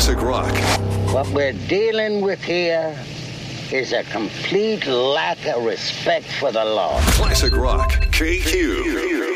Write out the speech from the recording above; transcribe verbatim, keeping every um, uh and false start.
Classic Rock. What we're dealing with here is a complete lack of respect for the law. Classic Rock, K Q.